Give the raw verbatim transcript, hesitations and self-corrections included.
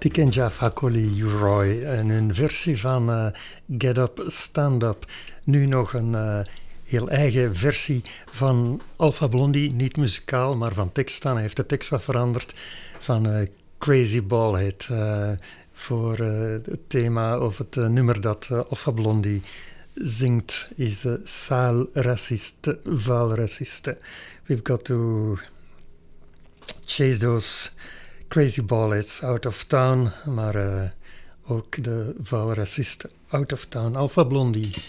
Dick en Jeff Hakoli Roy en hun versie van uh, Get Up, Stand Up. Nu nog een uh, heel eigen versie van Alpha Blondy, niet muzikaal, maar van tekst dan. Hij heeft de tekst wat veranderd van uh, Crazy Ballhead uh, voor uh, het thema of het uh, nummer dat uh, Alpha Blondy zingt is uh, Sale Raciste, Vuil Raciste. We've got to chase those crazy ballheads out of town, maar uh, ook de vuile racisten out of town. Alpha Blondy.